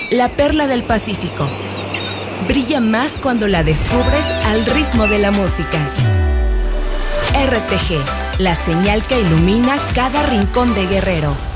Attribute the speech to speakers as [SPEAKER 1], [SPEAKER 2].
[SPEAKER 1] La perla del Pacífico. Brilla más cuando la descubres al ritmo de la música. RTG, la señal que ilumina cada rincón de Guerrero.